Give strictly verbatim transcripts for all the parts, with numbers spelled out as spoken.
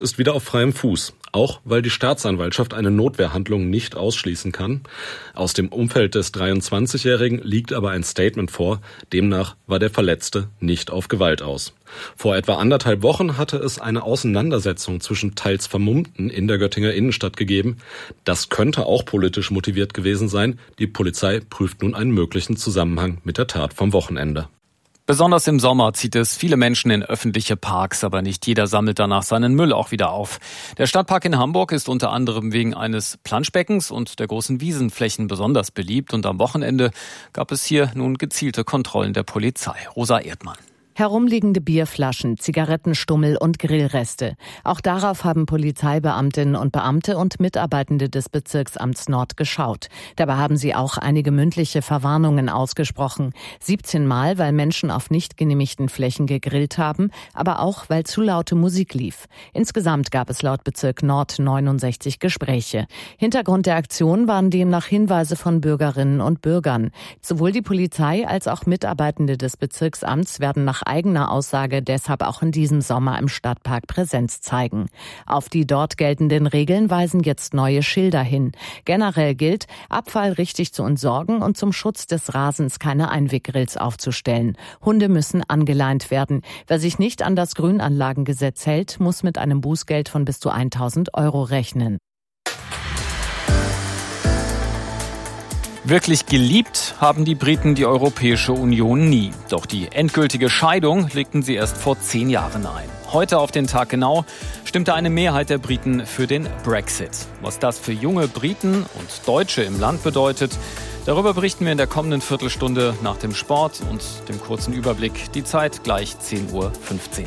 ist wieder auf freiem Fuß, auch weil die Staatsanwaltschaft eine Notwehrhandlung nicht ausschließen kann. Aus dem Umfeld des dreiundzwanzigjährigen liegt aber ein Statement vor, demnach war der Verletzte nicht auf Gewalt aus. Vor etwa anderthalb Wochen hatte es eine Auseinandersetzung zwischen teils Vermummten in der Göttinger Innenstadt gegeben. Das könnte auch politisch motiviert gewesen sein. Die Polizei prüft nun einen möglichen Zusammenhang mit der Tat vom Wochenende. Besonders im Sommer zieht es viele Menschen in öffentliche Parks, aber nicht jeder sammelt danach seinen Müll auch wieder auf. Der Stadtpark in Hamburg ist unter anderem wegen eines Planschbeckens und der großen Wiesenflächen besonders beliebt. Und am Wochenende gab es hier nun gezielte Kontrollen der Polizei. Rosa Erdmann. Herumliegende Bierflaschen, Zigarettenstummel und Grillreste. Auch darauf haben Polizeibeamtinnen und Beamte und Mitarbeitende des Bezirksamts Nord geschaut. Dabei haben sie auch einige mündliche Verwarnungen ausgesprochen. siebzehn Mal, weil Menschen auf nicht genehmigten Flächen gegrillt haben, aber auch, weil zu laute Musik lief. Insgesamt gab es laut Bezirk Nord neunundsechzig Gespräche. Hintergrund der Aktion waren demnach Hinweise von Bürgerinnen und Bürgern. Sowohl die Polizei als auch Mitarbeitende des Bezirksamts werden nach eigener Aussage deshalb auch in diesem Sommer im Stadtpark Präsenz zeigen. Auf die dort geltenden Regeln weisen jetzt neue Schilder hin. Generell gilt, Abfall richtig zu entsorgen und zum Schutz des Rasens keine Einweggrills aufzustellen. Hunde müssen angeleint werden. Wer sich nicht an das Grünanlagengesetz hält, muss mit einem Bußgeld von bis zu tausend Euro rechnen. Wirklich geliebt haben die Briten die Europäische Union nie. Doch die endgültige Scheidung legten sie erst vor zehn Jahren ein. Heute auf den Tag genau stimmte eine Mehrheit der Briten für den Brexit. Was das für junge Briten und Deutsche im Land bedeutet, darüber berichten wir in der kommenden Viertelstunde nach dem Sport und dem kurzen Überblick. Die Zeit gleich zehn Uhr fünfzehn.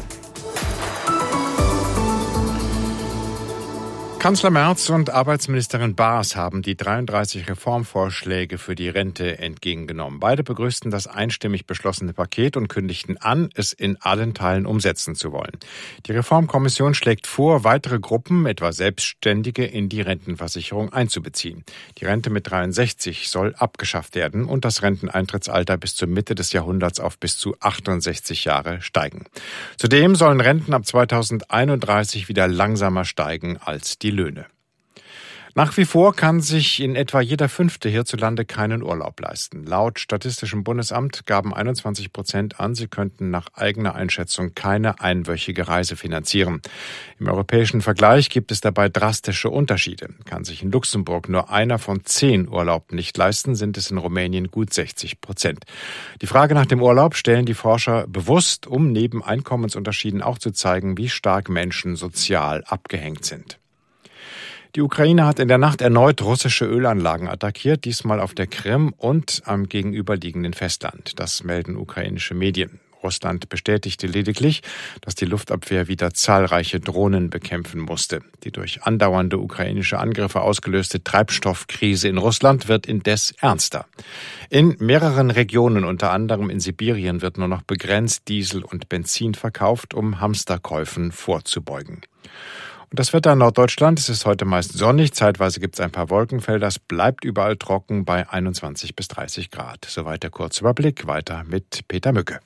Kanzler Merz und Arbeitsministerin Baas haben die dreiunddreißig Reformvorschläge für die Rente entgegengenommen. Beide begrüßten das einstimmig beschlossene Paket und kündigten an, es in allen Teilen umsetzen zu wollen. Die Reformkommission schlägt vor, weitere Gruppen, etwa Selbstständige, in die Rentenversicherung einzubeziehen. Die Rente mit dreiundsechzig soll abgeschafft werden und das Renteneintrittsalter bis zur Mitte des Jahrhunderts auf bis zu achtundsechzig Jahre steigen. Zudem sollen Renten ab zweitausendeinunddreißig wieder langsamer steigen als die Löhne. Nach wie vor kann sich in etwa jeder Fünfte hierzulande keinen Urlaub leisten. Laut Statistischem Bundesamt gaben einundzwanzig Prozent an, sie könnten nach eigener Einschätzung keine einwöchige Reise finanzieren. Im europäischen Vergleich gibt es dabei drastische Unterschiede. Kann sich in Luxemburg nur einer von zehn Urlaub nicht leisten, sind es in Rumänien gut sechzig Prozent. Die Frage nach dem Urlaub stellen die Forscher bewusst, um neben Einkommensunterschieden auch zu zeigen, wie stark Menschen sozial abgehängt sind. Die Ukraine hat in der Nacht erneut russische Ölanlagen attackiert, diesmal auf der Krim und am gegenüberliegenden Festland. Das melden ukrainische Medien. Russland bestätigte lediglich, dass die Luftabwehr wieder zahlreiche Drohnen bekämpfen musste. Die durch andauernde ukrainische Angriffe ausgelöste Treibstoffkrise in Russland wird indes ernster. In mehreren Regionen, unter anderem in Sibirien, wird nur noch begrenzt Diesel und Benzin verkauft, um Hamsterkäufen vorzubeugen. Und das Wetter in Norddeutschland, es ist heute meist sonnig, zeitweise gibt es ein paar Wolkenfelder, es bleibt überall trocken bei einundzwanzig bis dreißig Grad. Soweit der Kurzüberblick, weiter mit Peter Mücke.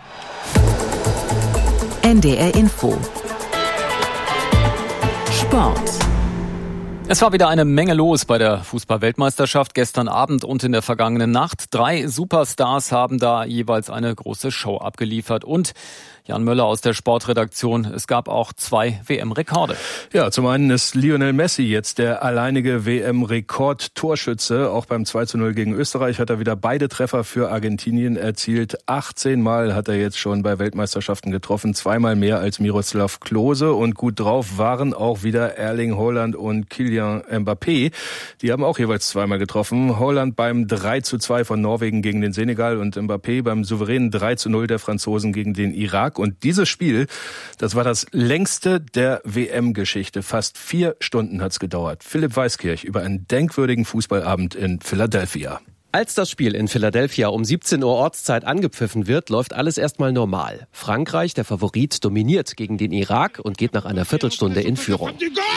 N D R Info. Sport. Es war wieder eine Menge los bei der Fußball-Weltmeisterschaft gestern Abend und in der vergangenen Nacht. Drei Superstars haben da jeweils eine große Show abgeliefert. Und Jan Möller aus der Sportredaktion, es gab auch zwei W M-Rekorde. Ja, zum einen ist Lionel Messi jetzt der alleinige W M-Rekord-Torschütze. Auch beim zwei zu null gegen Österreich hat er wieder beide Treffer für Argentinien erzielt. achtzehn Mal hat er jetzt schon bei Weltmeisterschaften getroffen, zweimal mehr als Miroslav Klose. Und gut drauf waren auch wieder Erling Haaland und Kylian Mbappé. Die haben auch jeweils zweimal getroffen. Haaland beim drei zu zwei von Norwegen gegen den Senegal und Mbappé beim souveränen drei zu null der Franzosen gegen den Irak. Und dieses Spiel, das war das längste der W M-Geschichte. Fast vier Stunden hat's gedauert. Philipp Weiskirch über einen denkwürdigen Fußballabend in Philadelphia. Als das Spiel in Philadelphia um siebzehn Uhr Ortszeit angepfiffen wird, läuft alles erstmal normal. Frankreich, der Favorit, dominiert gegen den Irak und geht nach einer Viertelstunde in Führung.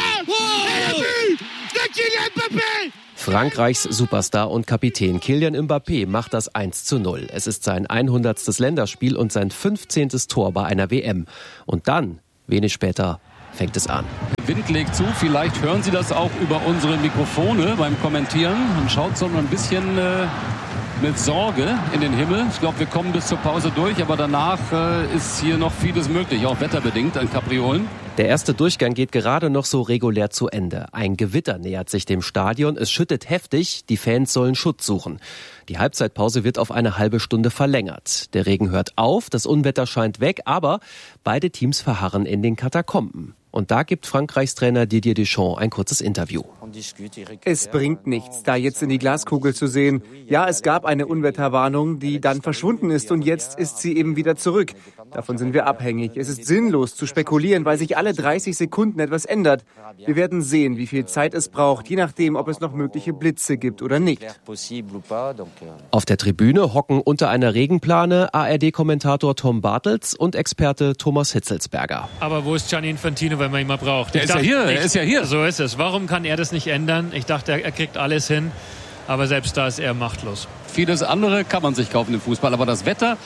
Frankreichs Superstar und Kapitän Kylian Mbappé macht das eins zu null. Es ist sein hundertstes Länderspiel und sein fünfzehntes Tor bei einer W M. Und dann, wenig später, fängt es an. Der Wind legt zu, vielleicht hören Sie das auch über unsere Mikrofone beim Kommentieren. Man schaut so ein bisschen äh, mit Sorge in den Himmel. Ich glaube, wir kommen bis zur Pause durch, aber danach äh, ist hier noch vieles möglich, auch wetterbedingt an Kapriolen. Der erste Durchgang geht gerade noch so regulär zu Ende. Ein Gewitter nähert sich dem Stadion. Es schüttet heftig. Die Fans sollen Schutz suchen. Die Halbzeitpause wird auf eine halbe Stunde verlängert. Der Regen hört auf, das Unwetter scheint weg, aber beide Teams verharren in den Katakomben. Und da gibt Frankreichs Trainer Didier Deschamps ein kurzes Interview. Es bringt nichts, da jetzt in die Glaskugel zu sehen. Ja, es gab eine Unwetterwarnung, die dann verschwunden ist und jetzt ist sie eben wieder zurück. Davon sind wir abhängig. Es ist sinnlos zu spekulieren, weil sich alle dreißig Sekunden etwas ändert. Wir werden sehen, wie viel Zeit es braucht, je nachdem, ob es noch mögliche Blitze gibt oder nicht. Auf der Tribüne hocken unter einer Regenplane A R D-Kommentator Tom Bartels und Experte Thomas Hitzelsberger. Aber wo ist Gianni Infantino, wenn man ihn mal braucht? Der ist ja hier, er ist ja hier. So ist es. Warum kann er das nicht ändern? Ich dachte, er kriegt alles hin, aber selbst da ist er machtlos. Vieles andere kann man sich kaufen im Fußball, aber das Wetter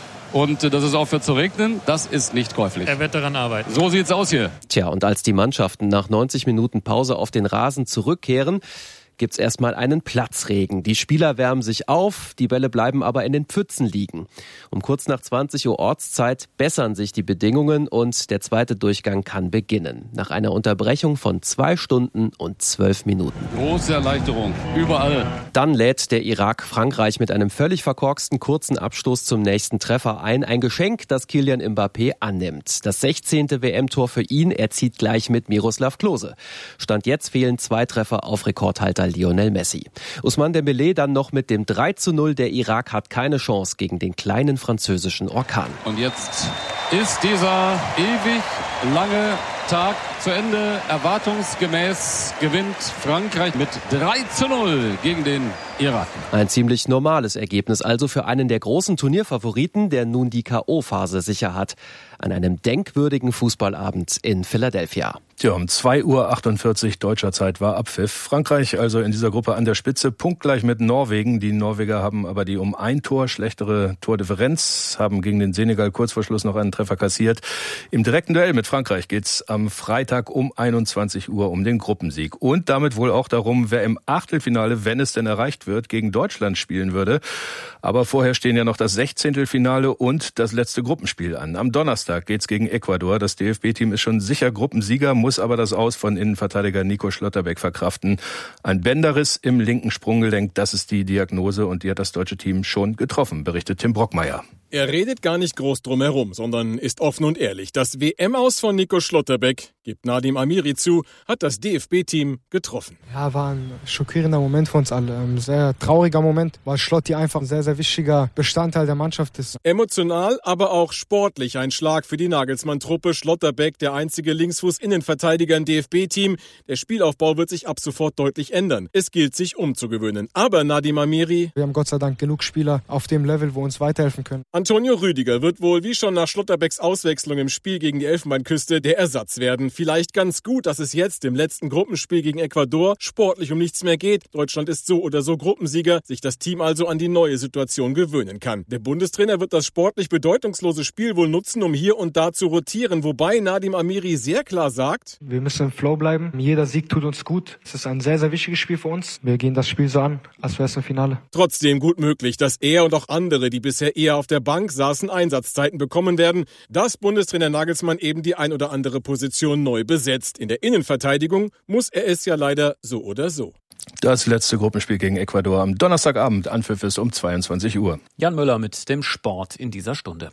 und dass es aufhört zu regnen, das ist nicht käuflich. Er wird daran arbeiten. So sieht's aus hier. Tja, und als die Mannschaften nach neunzig Minuten Pause auf den Rasen zurückkehren, gibt's erstmal einen Platzregen. Die Spieler wärmen sich auf, die Bälle bleiben aber in den Pfützen liegen. Um kurz nach zwanzig Uhr Ortszeit bessern sich die Bedingungen und der zweite Durchgang kann beginnen. Nach einer Unterbrechung von zwei Stunden und zwölf Minuten. Große Erleichterung, überall. Dann lädt der Irak Frankreich mit einem völlig verkorksten kurzen Abstoß zum nächsten Treffer ein. Ein Geschenk, das Kylian Mbappé annimmt. Das sechzehnte W M-Tor für ihn, er zieht gleich mit Miroslav Klose. Stand jetzt fehlen zwei Treffer auf Rekordhalter Lionel Messi. Ousmane Dembélé dann noch mit dem drei zu null. Der Irak hat keine Chance gegen den kleinen französischen Orkan. Und jetzt ist dieser ewig lange Tag zu Ende. Erwartungsgemäß gewinnt Frankreich mit drei zu null gegen den Irak. Ein ziemlich normales Ergebnis also für einen der großen Turnierfavoriten, der nun die K O-Phase sicher hat. An einem denkwürdigen Fußballabend in Philadelphia. Tja, um zwei Uhr achtundvierzig deutscher Zeit war Abpfiff. Frankreich also in dieser Gruppe an der Spitze, punktgleich mit Norwegen. Die Norweger haben aber die um ein Tor schlechtere Tordifferenz, haben gegen den Senegal kurz vor Schluss noch einen Treffer kassiert. Im direkten Duell mit Frankreich geht's am Freitag um einundzwanzig Uhr um den Gruppensieg. Und damit wohl auch darum, wer im Achtelfinale, wenn es denn erreicht wird, gegen Deutschland spielen würde. Aber vorher stehen ja noch das Sechzehntelfinale und das letzte Gruppenspiel an. Am Donnerstag geht's gegen Ecuador. Das D F B-Team ist schon sicher Gruppensieger, muss aber das Aus von Innenverteidiger Nico Schlotterbeck verkraften. Ein Bänderriss im linken Sprunggelenk, das ist die Diagnose und die hat das deutsche Team schon getroffen, berichtet Tim Brockmeier. Er redet gar nicht groß drum herum, sondern ist offen und ehrlich. Das W M-Aus von Nico Schlotterbeck, gibt Nadim Amiri zu, hat das D F B-Team getroffen. Ja, war ein schockierender Moment für uns alle. Ein sehr trauriger Moment, weil Schlotti einfach ein sehr, sehr wichtiger Bestandteil der Mannschaft ist. Emotional, aber auch sportlich ein Schlag für die Nagelsmann-Truppe. Schlotterbeck, der einzige Linksfuß-Innenverteidiger im D F B-Team. Der Spielaufbau wird sich ab sofort deutlich ändern. Es gilt, sich umzugewöhnen. Aber Nadim Amiri... Wir haben Gott sei Dank genug Spieler auf dem Level, wo uns weiterhelfen können. Antonio Rüdiger wird wohl, wie schon nach Schlotterbecks Auswechslung im Spiel gegen die Elfenbeinküste, der Ersatz werden. Vielleicht ganz gut, dass es jetzt im letzten Gruppenspiel gegen Ecuador sportlich um nichts mehr geht. Deutschland ist so oder so Gruppensieger, sich das Team also an die neue Situation gewöhnen kann. Der Bundestrainer wird das sportlich bedeutungslose Spiel wohl nutzen, um hier und da zu rotieren, wobei Nadim Amiri sehr klar sagt: Wir müssen im Flow bleiben. Jeder Sieg tut uns gut. Es ist ein sehr, sehr wichtiges Spiel für uns. Wir gehen das Spiel so an, als wäre es ein Finale. Trotzdem gut möglich, dass er und auch andere, die bisher eher auf der Bank saßen, Einsatzzeiten bekommen werden, dass Bundestrainer Nagelsmann eben die ein oder andere Position neu besetzt. In der Innenverteidigung muss er es ja leider so oder so. Das letzte Gruppenspiel gegen Ecuador am Donnerstagabend. Anpfiff ist um zweiundzwanzig Uhr. Jan Müller mit dem Sport in dieser Stunde.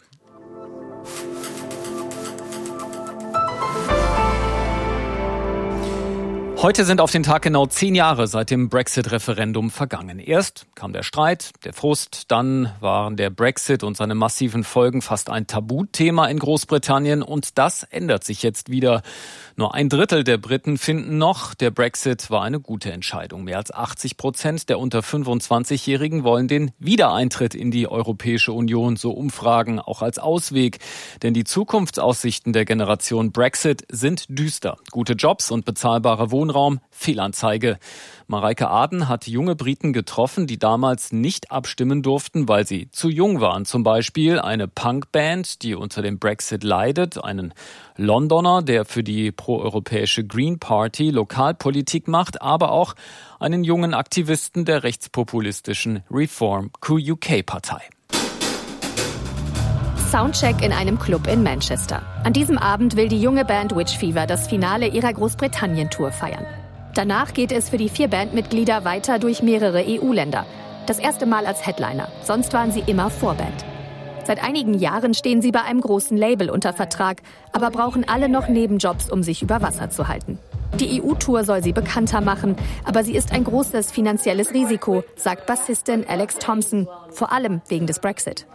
Heute sind auf den Tag genau zehn Jahre seit dem Brexit-Referendum vergangen. Erst kam der Streit, der Frust, dann waren der Brexit und seine massiven Folgen fast ein Tabuthema in Großbritannien und das ändert sich jetzt wieder. Nur ein Drittel der Briten finden noch, der Brexit war eine gute Entscheidung. Mehr als achtzig Prozent der unter fünfundzwanzigjährigen wollen den Wiedereintritt in die Europäische Union, so Umfragen, auch als Ausweg. Denn die Zukunftsaussichten der Generation Brexit sind düster. Gute Jobs und bezahlbare Wohnraum Innenraum, Fehlanzeige. Mareike Aden hat junge Briten getroffen, die damals nicht abstimmen durften, weil sie zu jung waren. Zum Beispiel eine Punkband, die unter dem Brexit leidet, einen Londoner, der für die proeuropäische Green Party Lokalpolitik macht, aber auch einen jungen Aktivisten der rechtspopulistischen Reform U K-Partei. Soundcheck in einem Club in Manchester. An diesem Abend will die junge Band Witch Fever das Finale ihrer Großbritannien-Tour feiern. Danach geht es für die vier Bandmitglieder weiter durch mehrere E U-Länder. Das erste Mal als Headliner, sonst waren sie immer Vorband. Seit einigen Jahren stehen sie bei einem großen Label unter Vertrag, aber brauchen alle noch Nebenjobs, um sich über Wasser zu halten. Die E U-Tour soll sie bekannter machen, aber sie ist ein großes finanzielles Risiko, sagt Bassistin Alex Thompson, vor allem wegen des Brexit.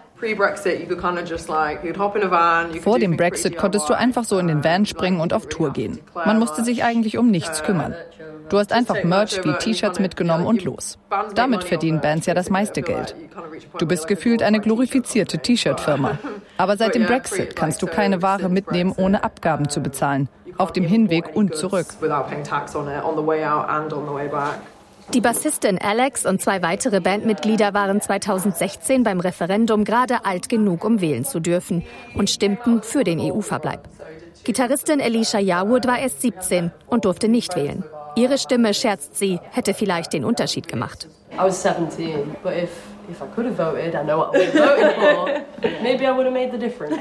Vor dem Brexit konntest du einfach so in den Van springen und auf Tour gehen. Man musste sich eigentlich um nichts kümmern. Du hast einfach Merch wie T-Shirts mitgenommen und los. Damit verdienen Bands ja das meiste Geld. Du bist gefühlt eine glorifizierte T-Shirt-Firma. Aber seit dem Brexit kannst du keine Ware mitnehmen, ohne Abgaben zu bezahlen. Auf dem Hinweg und zurück. Die Bassistin Alex und zwei weitere Bandmitglieder waren zweitausendsechzehn beim Referendum gerade alt genug, um wählen zu dürfen und stimmten für den E U-Verbleib. Gitarristin Alicia Yarwood war erst siebzehn und durfte nicht wählen. Ihre Stimme, scherzt sie, hätte vielleicht den Unterschied gemacht. I was seventeen, but if if I could have voted, I know what I would have voted for. Maybe I would have made the difference.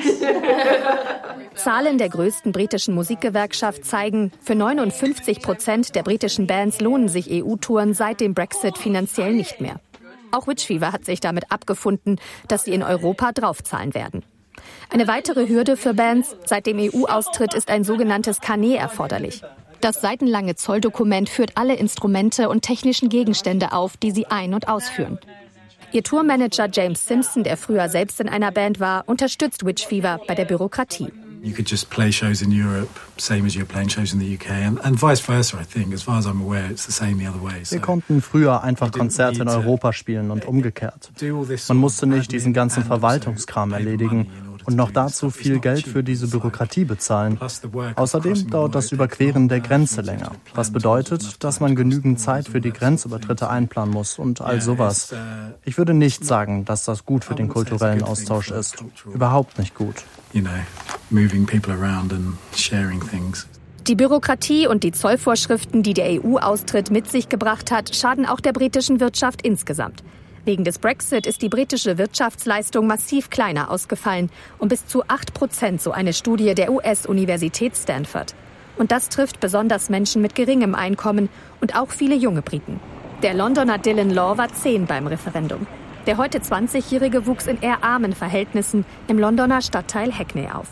Zahlen der größten britischen Musikgewerkschaft zeigen, für neunundfünfzig Prozent der britischen Bands lohnen sich E U-Touren seit dem Brexit finanziell nicht mehr. Auch Witch Fever hat sich damit abgefunden, dass sie in Europa draufzahlen werden. Eine weitere Hürde für Bands: Seit dem E U-Austritt ist ein sogenanntes Carnet erforderlich. Das seitenlange Zolldokument führt alle Instrumente und technischen Gegenstände auf, die sie ein- und ausführen. Ihr Tourmanager James Simpson, der früher selbst in einer Band war, unterstützt Witch Fever bei der Bürokratie. You could just play shows in Europe, same as you're playing shows in the U K, and, and vice versa, I think. As far as I'm aware, it's the same the other way. So wir konnten früher einfach Konzerte in Europa spielen und umgekehrt. Man musste nicht diesen ganzen Verwaltungskram erledigen und noch dazu viel Geld für diese Bürokratie bezahlen. Außerdem dauert das Überqueren der Grenze länger, was bedeutet, dass man genügend Zeit für die Grenzübertritte einplanen muss und all sowas. Ich würde nicht sagen, dass das gut für den kulturellen Austausch ist. Überhaupt nicht gut. You know, moving people around and sharing things. Die Bürokratie und die Zollvorschriften, die der E U-Austritt mit sich gebracht hat, schaden auch der britischen Wirtschaft insgesamt. Wegen des Brexit ist die britische Wirtschaftsleistung massiv kleiner ausgefallen, um bis zu acht Prozent, so eine Studie der U S-Universität Stanford. Und das trifft besonders Menschen mit geringem Einkommen und auch viele junge Briten. Der Londoner Dylan Law war zehn beim Referendum. Der heute zwanzigjährige wuchs in eher armen Verhältnissen im Londoner Stadtteil Hackney auf.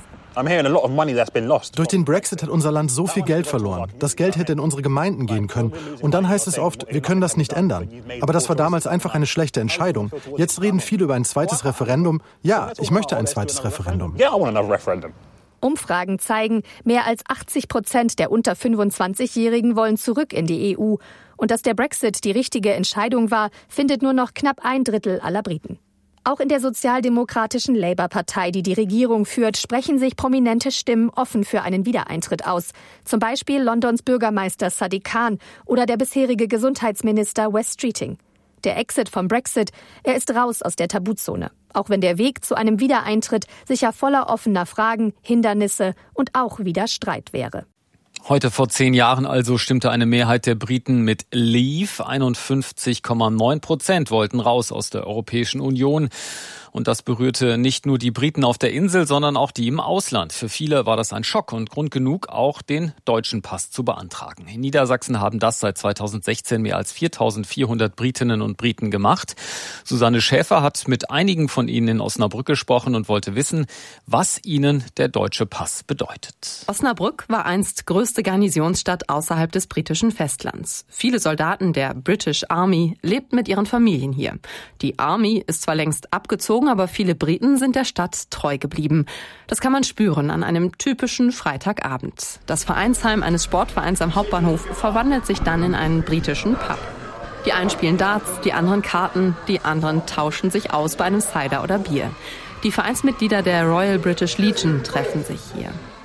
Durch den Brexit hat unser Land so viel Geld verloren. Das Geld hätte in unsere Gemeinden gehen können. Und dann heißt es oft, wir können das nicht ändern. Aber das war damals einfach eine schlechte Entscheidung. Jetzt reden viele über ein zweites Referendum. Ja, ich möchte ein zweites Referendum. Umfragen zeigen, mehr als achtzig Prozent der unter fünfundzwanzigjährigen wollen zurück in die E U. Und dass der Brexit die richtige Entscheidung war, findet nur noch knapp ein Drittel aller Briten. Auch in der sozialdemokratischen Labour-Partei, die die Regierung führt, sprechen sich prominente Stimmen offen für einen Wiedereintritt aus. Zum Beispiel Londons Bürgermeister Sadiq Khan oder der bisherige Gesundheitsminister Wes Streeting. Der Exit vom Brexit, er ist raus aus der Tabuzone. Auch wenn der Weg zu einem Wiedereintritt sicher voller offener Fragen, Hindernisse und auch wieder Streit wäre. Heute vor zehn Jahren also stimmte eine Mehrheit der Briten mit Leave. einundfünfzig Komma neun Prozent wollten raus aus der Europäischen Union. Und das berührte nicht nur die Briten auf der Insel, sondern auch die im Ausland. Für viele war das ein Schock und Grund genug, auch den deutschen Pass zu beantragen. In Niedersachsen haben das seit zweitausendsechzehn mehr als viertausendvierhundert Britinnen und Briten gemacht. Susanne Schäfer hat mit einigen von ihnen in Osnabrück gesprochen und wollte wissen, was ihnen der deutsche Pass bedeutet. Osnabrück war einst größte Garnisonsstadt außerhalb des britischen Festlands. Viele Soldaten der British Army lebten mit ihren Familien hier. Die Army ist zwar längst abgezogen, aber viele Briten sind der Stadt treu geblieben. Das kann man spüren an einem typischen Freitagabend. Das Vereinsheim eines Sportvereins am Hauptbahnhof verwandelt sich dann in einen britischen Pub. Die einen spielen Darts, die anderen Karten, die anderen tauschen sich aus bei einem Cider oder Bier. Die Vereinsmitglieder der Royal British Legion treffen sich hier.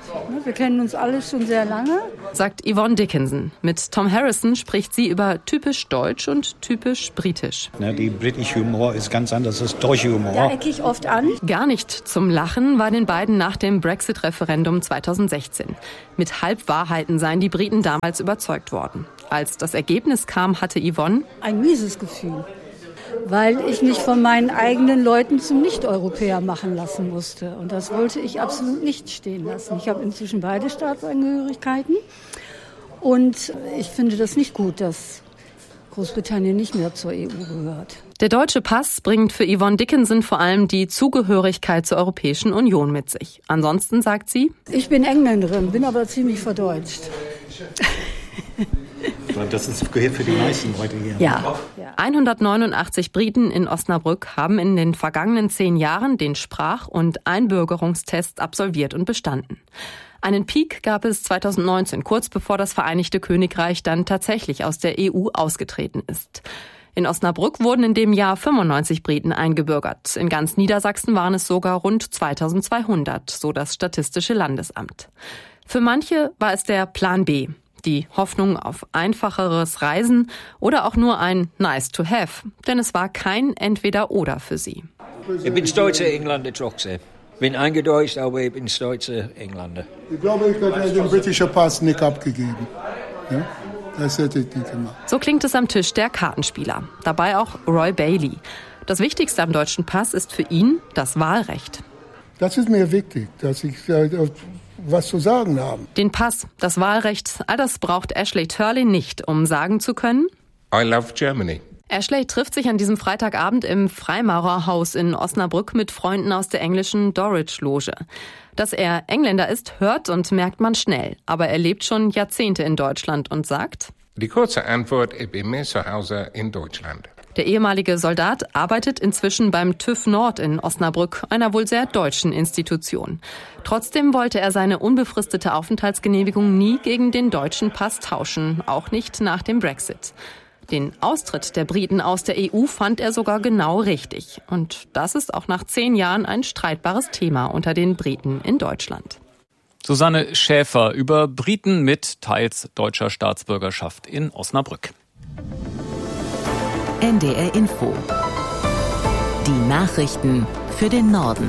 Wir kennen uns alle schon sehr lange. Sagt Yvonne Dickinson. Mit Tom Harrison spricht sie über typisch deutsch und typisch britisch. Ne, die britische Humor ist ganz anders als deutsche Humor. Da ecke ich oft an. Gar nicht zum Lachen war den beiden nach dem Brexit-Referendum zweitausendsechzehn. Mit Halbwahrheiten seien die Briten damals überzeugt worden. Als das Ergebnis kam, hatte Yvonne ein mieses Gefühl, weil ich mich von meinen eigenen Leuten zum Nicht-Europäer machen lassen musste. Und das wollte ich absolut nicht stehen lassen. Ich habe inzwischen beide Staatsangehörigkeiten und ich finde das nicht gut, dass Großbritannien nicht mehr zur E U gehört. Der deutsche Pass bringt für Yvonne Dickinson vor allem die Zugehörigkeit zur Europäischen Union mit sich. Ansonsten sagt sie: Ich bin Engländerin, bin aber ziemlich verdeutscht. Das ist, gehört für die meisten heute hier. Ja. hundertneunundachtzig Briten in Osnabrück haben in den vergangenen zehn Jahren den Sprach- und Einbürgerungstest absolviert und bestanden. Einen Peak gab es zweitausendneunzehn, kurz bevor das Vereinigte Königreich dann tatsächlich aus der E U ausgetreten ist. In Osnabrück wurden in dem Jahr fünfundneunzig Briten eingebürgert. In ganz Niedersachsen waren es sogar rund zweitausendzweihundert, so das Statistische Landesamt. Für manche war es der Plan B. Die Hoffnung auf einfacheres Reisen oder auch nur ein Nice to have. Denn es war kein Entweder-Oder für sie. Ich bin stolzer Engländer trotzdem. Ich bin eingedeutscht, aber ich bin stolzer Engländer. Ich glaube, ich hätte den britischen Pass nicht abgegeben. Ja? Das hätte ich nicht gemacht. So klingt es am Tisch der Kartenspieler. Dabei auch Roy Bailey. Das Wichtigste am deutschen Pass ist für ihn das Wahlrecht. Das ist mir wichtig, dass ich äh, was zu sagen habe. Den Pass, das Wahlrecht, all das braucht Ashley Turley nicht, um sagen zu können: I love Germany. Ashley trifft sich an diesem Freitagabend im Freimaurerhaus in Osnabrück mit Freunden aus der englischen Dorridge-Loge. Dass er Engländer ist, hört und merkt man schnell. Aber er lebt schon Jahrzehnte in Deutschland und sagt: Die kurze Antwort, ich bin mehr zu Hause in Deutschland. Der ehemalige Soldat arbeitet inzwischen beim TÜV Nord in Osnabrück, einer wohl sehr deutschen Institution. Trotzdem wollte er seine unbefristete Aufenthaltsgenehmigung nie gegen den deutschen Pass tauschen, auch nicht nach dem Brexit. Den Austritt der Briten aus der E U fand er sogar genau richtig. Und das ist auch nach zehn Jahren ein streitbares Thema unter den Briten in Deutschland. Susanne Schäfer über Briten mit teils deutscher Staatsbürgerschaft in Osnabrück. N D R Info. Die Nachrichten für den Norden.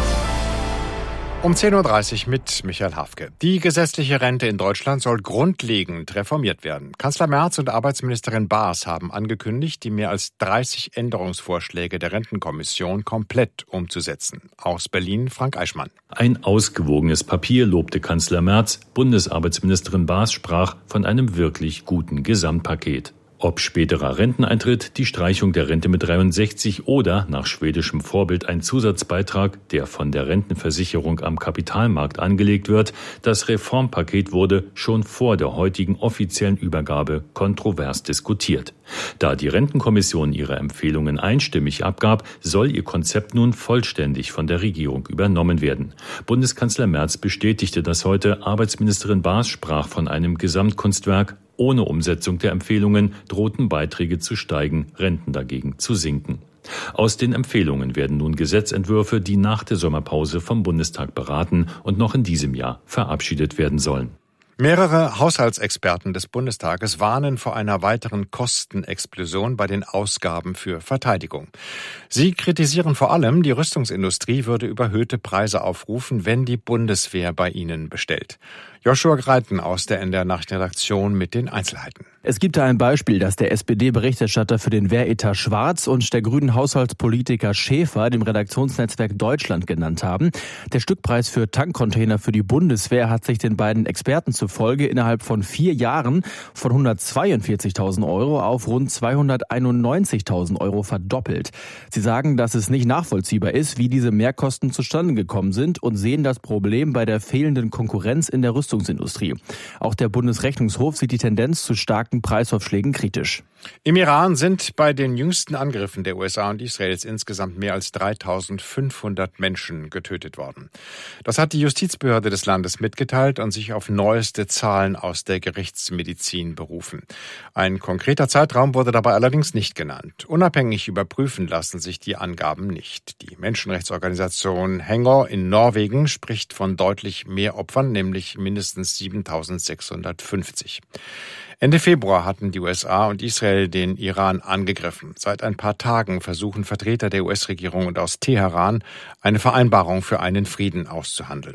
Um zehn Uhr dreißig mit Michael Hafke. Die gesetzliche Rente in Deutschland soll grundlegend reformiert werden. Kanzler Merz und Arbeitsministerin Baas haben angekündigt, die mehr als dreißig Änderungsvorschläge der Rentenkommission komplett umzusetzen. Aus Berlin Frank Eichmann. Ein ausgewogenes Papier, lobte Kanzler Merz. Bundesarbeitsministerin Baas sprach von einem wirklich guten Gesamtpaket. Ob späterer Renteneintritt, die Streichung der Rente mit dreiundsechzig oder nach schwedischem Vorbild ein Zusatzbeitrag, der von der Rentenversicherung am Kapitalmarkt angelegt wird, das Reformpaket wurde schon vor der heutigen offiziellen Übergabe kontrovers diskutiert. Da die Rentenkommission ihre Empfehlungen einstimmig abgab, soll ihr Konzept nun vollständig von der Regierung übernommen werden. Bundeskanzler Merz bestätigte das heute. Arbeitsministerin Baas sprach von einem Gesamtkunstwerk. Ohne Umsetzung der Empfehlungen drohten Beiträge zu steigen, Renten dagegen zu sinken. Aus den Empfehlungen werden nun Gesetzentwürfe, die nach der Sommerpause vom Bundestag beraten und noch in diesem Jahr verabschiedet werden sollen. Mehrere Haushaltsexperten des Bundestages warnen vor einer weiteren Kostenexplosion bei den Ausgaben für Verteidigung. Sie kritisieren vor allem, die Rüstungsindustrie würde überhöhte Preise aufrufen, wenn die Bundeswehr bei ihnen bestellt. Joshua Greiten aus der N D R-Nachrichtenredaktion mit den Einzelheiten. Es gibt da ein Beispiel, das der S P D-Berichterstatter für den Wehretat Schwarz und der grünen Haushaltspolitiker Schäfer dem Redaktionsnetzwerk Deutschland genannt haben. Der Stückpreis für Tankcontainer für die Bundeswehr hat sich den beiden Experten zufolge innerhalb von vier Jahren von hundertzweiundvierzigtausend Euro auf rund zweihunderteinundneunzigtausend Euro verdoppelt. Sie sagen, dass es nicht nachvollziehbar ist, wie diese Mehrkosten zustande gekommen sind und sehen das Problem bei der fehlenden Konkurrenz in der Rüstungsindustrie Rüstungsindustrie. Auch der Bundesrechnungshof sieht die Tendenz zu starken Preisaufschlägen kritisch. Im Iran sind bei den jüngsten Angriffen der U S A und Israels insgesamt mehr als dreitausendfünfhundert Menschen getötet worden. Das hat die Justizbehörde des Landes mitgeteilt und sich auf neueste Zahlen aus der Gerichtsmedizin berufen. Ein konkreter Zeitraum wurde dabei allerdings nicht genannt. Unabhängig überprüfen lassen sich die Angaben nicht. Die Menschenrechtsorganisation Hengo in Norwegen spricht von deutlich mehr Opfern, nämlich mindestens siebentausendsechshundertfünfzig. Ende Februar hatten die U S A und Israel den Iran angegriffen. Seit ein paar Tagen versuchen Vertreter der U S-Regierung und aus Teheran eine Vereinbarung für einen Frieden auszuhandeln.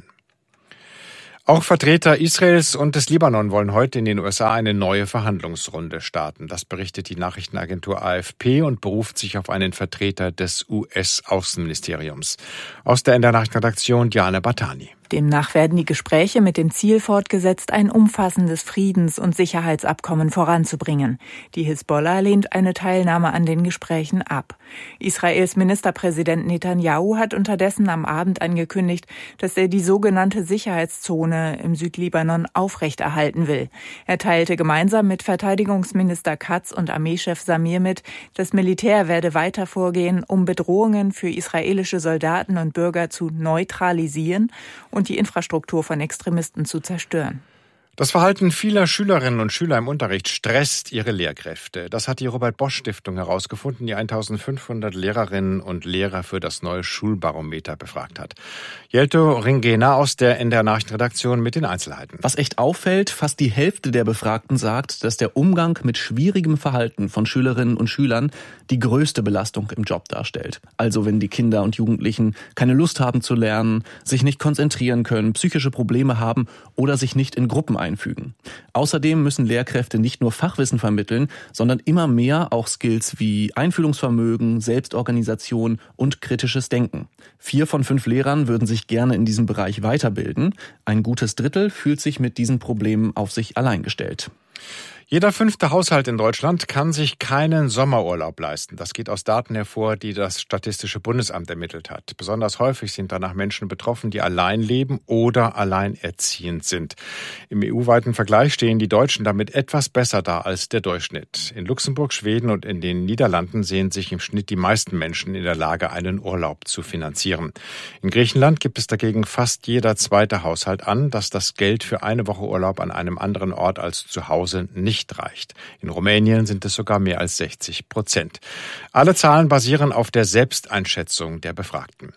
Auch Vertreter Israels und des Libanon wollen heute in den U S A eine neue Verhandlungsrunde starten. Das berichtet die Nachrichtenagentur A F P und beruft sich auf einen Vertreter des U S-Außenministeriums. Aus der N D R-Nachrichtenredaktion Diane Batani. Demnach werden die Gespräche mit dem Ziel fortgesetzt, ein umfassendes Friedens- und Sicherheitsabkommen voranzubringen. Die Hisbollah lehnt eine Teilnahme an den Gesprächen ab. Israels Ministerpräsident Netanyahu hat unterdessen am Abend angekündigt, dass er die sogenannte Sicherheitszone im Südlibanon aufrechterhalten will. Er teilte gemeinsam mit Verteidigungsminister Katz und Armeechef Samir mit, das Militär werde weiter vorgehen, um Bedrohungen für israelische Soldaten und Bürger zu neutralisieren und die Infrastruktur von Extremisten zu zerstören. Das Verhalten vieler Schülerinnen und Schüler im Unterricht stresst ihre Lehrkräfte. Das hat die Robert-Bosch-Stiftung herausgefunden, die eintausendfünfhundert Lehrerinnen und Lehrer für das neue Schulbarometer befragt hat. Jelto Ringena aus der N D R-Nachrichtenredaktion mit den Einzelheiten. Was echt auffällt, fast die Hälfte der Befragten sagt, dass der Umgang mit schwierigem Verhalten von Schülerinnen und Schülern die größte Belastung im Job darstellt. Also wenn die Kinder und Jugendlichen keine Lust haben zu lernen, sich nicht konzentrieren können, psychische Probleme haben oder sich nicht in Gruppen einfügen. Außerdem müssen Lehrkräfte nicht nur Fachwissen vermitteln, sondern immer mehr auch Skills wie Einfühlungsvermögen, Selbstorganisation und kritisches Denken. Vier von fünf Lehrern würden sich gerne in diesem Bereich weiterbilden. Ein gutes Drittel fühlt sich mit diesen Problemen auf sich allein gestellt. Jeder fünfte Haushalt in Deutschland kann sich keinen Sommerurlaub leisten. Das geht aus Daten hervor, die das Statistische Bundesamt ermittelt hat. Besonders häufig sind danach Menschen betroffen, die allein leben oder alleinerziehend sind. Im E U-weiten Vergleich stehen die Deutschen damit etwas besser da als der Durchschnitt. In Luxemburg, Schweden und in den Niederlanden sehen sich im Schnitt die meisten Menschen in der Lage, einen Urlaub zu finanzieren. In Griechenland gibt es dagegen fast jeder zweite Haushalt an, dass das Geld für eine Woche Urlaub an einem anderen Ort als zu Hause nicht reicht. In Rumänien sind es sogar mehr als sechzig Prozent. Alle Zahlen basieren auf der Selbsteinschätzung der Befragten.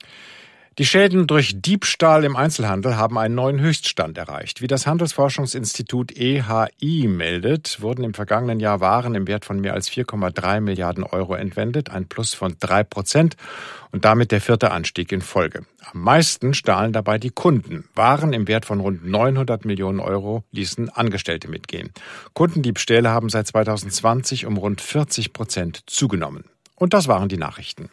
Die Schäden durch Diebstahl im Einzelhandel haben einen neuen Höchststand erreicht. Wie das Handelsforschungsinstitut E H I meldet, wurden im vergangenen Jahr Waren im Wert von mehr als vier Komma drei Milliarden Euro entwendet, ein Plus von drei Prozent und damit der vierte Anstieg in Folge. Am meisten stahlen dabei die Kunden. Waren im Wert von rund neunhundert Millionen Euro ließen Angestellte mitgehen. Kundendiebstähle haben seit zweitausendzwanzig um rund vierzig Prozent zugenommen. Und das waren die Nachrichten.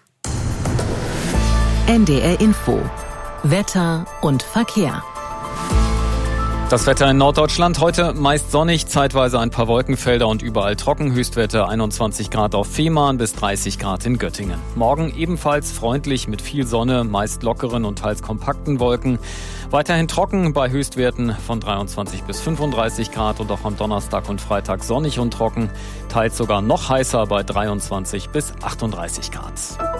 N D R Info. Wetter und Verkehr. Das Wetter in Norddeutschland heute meist sonnig, zeitweise ein paar Wolkenfelder und überall trocken. Höchstwerte einundzwanzig Grad auf Fehmarn bis dreißig Grad in Göttingen. Morgen ebenfalls freundlich mit viel Sonne, meist lockeren und teils kompakten Wolken. Weiterhin trocken bei Höchstwerten von dreiundzwanzig bis fünfunddreißig Grad und auch am Donnerstag und Freitag sonnig und trocken. Teils sogar noch heißer bei dreiundzwanzig bis achtunddreißig Grad.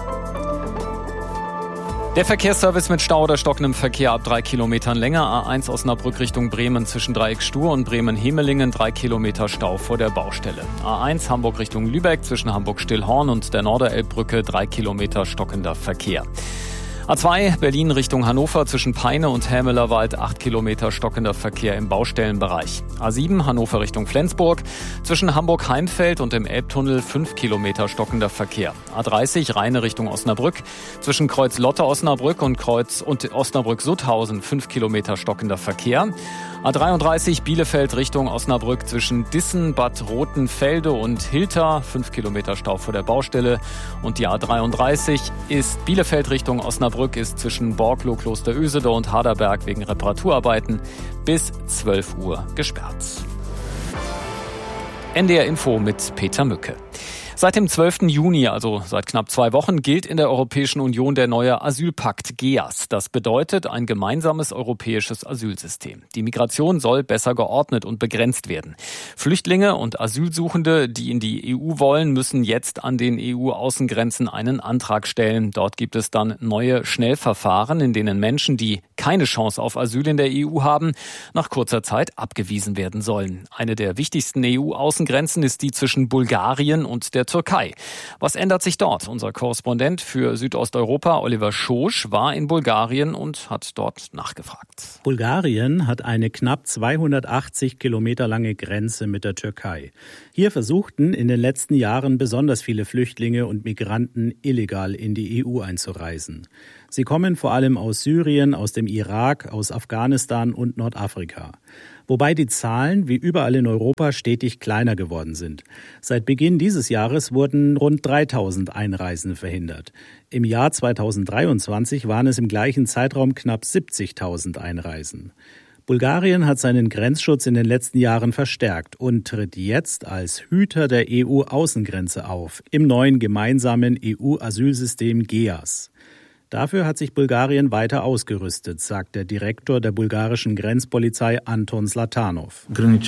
Der Verkehrsservice mit Stau oder stockendem Verkehr ab drei Kilometern länger. A eins Osnabrück Richtung Bremen zwischen Dreieck Stur und Bremen-Hemelingen. Drei Kilometer Stau vor der Baustelle. A eins Hamburg Richtung Lübeck zwischen Hamburg-Stillhorn und der Norderelbbrücke. Drei Kilometer stockender Verkehr. A zwei Berlin Richtung Hannover zwischen Peine und Hämelerwald, acht Kilometer stockender Verkehr im Baustellenbereich. A sieben Hannover Richtung Flensburg zwischen Hamburg-Heimfeld und dem Elbtunnel, fünf Kilometer stockender Verkehr. A dreißig Rheine Richtung Osnabrück zwischen Kreuz Lotte-Osnabrück und Kreuz und Osnabrück-Sutthausen, fünf Kilometer stockender Verkehr. A dreiunddreißig Bielefeld Richtung Osnabrück zwischen Dissen, Bad Rotenfelde und Hilter, fünf Kilometer Stau vor der Baustelle. Und die A dreiunddreißig ist Bielefeld Richtung Osnabrück, ist zwischen Borglow, Kloster Ösede und Haderberg wegen Reparaturarbeiten bis zwölf Uhr gesperrt. N D R Info mit Peter Mücke. Seit dem zwölften Juni, also seit knapp zwei Wochen, gilt in der Europäischen Union der neue Asylpakt G E A S. Das bedeutet ein gemeinsames europäisches Asylsystem. Die Migration soll besser geordnet und begrenzt werden. Flüchtlinge und Asylsuchende, die in die E U wollen, müssen jetzt an den E U-Außengrenzen einen Antrag stellen. Dort gibt es dann neue Schnellverfahren, in denen Menschen, die keine Chance auf Asyl in der E U haben, nach kurzer Zeit abgewiesen werden sollen. Eine der wichtigsten E U-Außengrenzen ist die zwischen Bulgarien und der Türkei. Was ändert sich dort? Unser Korrespondent für Südosteuropa, Oliver Schosch, war in Bulgarien und hat dort nachgefragt. Bulgarien hat eine knapp zweihundertachtzig Kilometer lange Grenze mit der Türkei. Hier versuchten in den letzten Jahren besonders viele Flüchtlinge und Migranten illegal in die E U einzureisen. Sie kommen vor allem aus Syrien, aus dem Irak, aus Afghanistan und Nordafrika. Wobei die Zahlen wie überall in Europa stetig kleiner geworden sind. Seit Beginn dieses Jahres wurden rund dreitausend Einreisen verhindert. Im Jahr zweitausenddreiundzwanzig waren es im gleichen Zeitraum knapp siebzigtausend Einreisen. Bulgarien hat seinen Grenzschutz in den letzten Jahren verstärkt und tritt jetzt als Hüter der E U-Außengrenze auf, im neuen gemeinsamen E U-Asylsystem G E A S. Dafür hat sich Bulgarien weiter ausgerüstet, sagt der Direktor der bulgarischen Grenzpolizei Anton Zlatanov.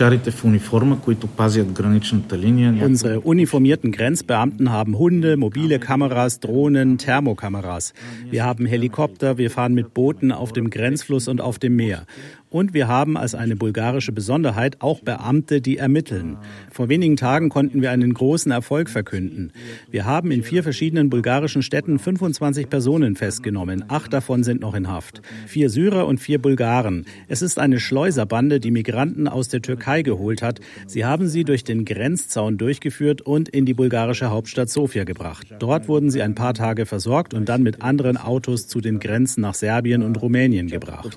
Unsere uniformierten Grenzbeamten haben Hunde, mobile Kameras, Drohnen, Thermokameras. Wir haben Helikopter, wir fahren mit Booten auf dem Grenzfluss und auf dem Meer. Und wir haben als eine bulgarische Besonderheit auch Beamte, die ermitteln. Vor wenigen Tagen konnten wir einen großen Erfolg verkünden. Wir haben in vier verschiedenen bulgarischen Städten fünfundzwanzig Personen festgenommen. Acht davon sind noch in Haft. Vier Syrer und vier Bulgaren. Es ist eine Schleuserbande, die Migranten aus der Türkei geholt hat. Sie haben sie durch den Grenzzaun durchgeführt und in die bulgarische Hauptstadt Sofia gebracht. Dort wurden sie ein paar Tage versorgt und dann mit anderen Autos zu den Grenzen nach Serbien und Rumänien gebracht.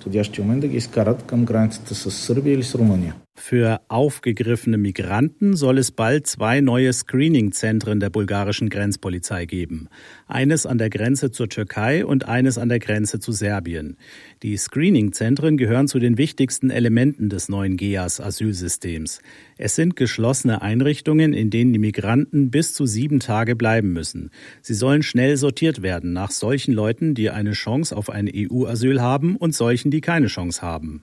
Für aufgegriffene Migranten soll es bald zwei neue Screening-Zentren der bulgarischen Grenzpolizei geben. Eines an der Grenze zur Türkei und eines an der Grenze zu Serbien. Die Screening-Zentren gehören zu den wichtigsten Elementen des neuen G E A S-Asylsystems. Es sind geschlossene Einrichtungen, in denen die Migranten bis zu sieben Tage bleiben müssen. Sie sollen schnell sortiert werden nach solchen Leuten, die eine Chance auf ein E U-Asyl haben und solchen, die keine Chance haben.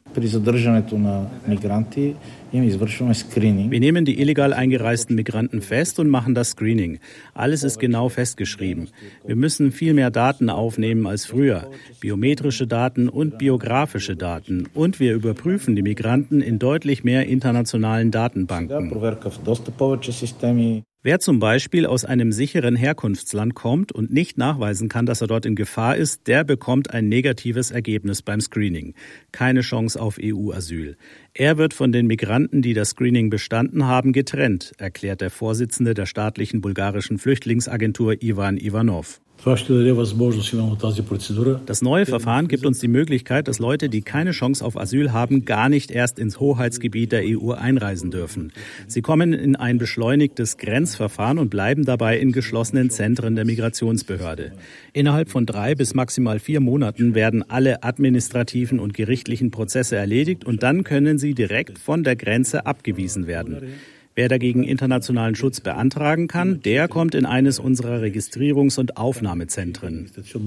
Wir nehmen die illegal eingereisten Migranten fest und machen das Screening. Alles ist genau festgeschrieben. Wir müssen viel mehr Daten aufnehmen als früher. Biometrische Daten und biografische Daten. Und wir überprüfen die Migranten in deutlich mehr internationalen Datenbanken. Wer zum Beispiel aus einem sicheren Herkunftsland kommt und nicht nachweisen kann, dass er dort in Gefahr ist, der bekommt ein negatives Ergebnis beim Screening. Keine Chance auf E U-Asyl. Er wird von den Migranten, die das Screening bestanden haben, getrennt, erklärt der Vorsitzende der staatlichen bulgarischen Flüchtlingsagentur Ivan Ivanov. Das neue Verfahren gibt uns die Möglichkeit, dass Leute, die keine Chance auf Asyl haben, gar nicht erst ins Hoheitsgebiet der E U einreisen dürfen. Sie kommen in ein beschleunigtes Grenzverfahren und bleiben dabei in geschlossenen Zentren der Migrationsbehörde. Innerhalb von drei bis maximal vier Monaten werden alle administrativen und gerichtlichen Prozesse erledigt und dann können sie direkt von der Grenze abgewiesen werden. Wer dagegen internationalen Schutz beantragen kann, der kommt in eines unserer Registrierungs- und Aufnahmezentren.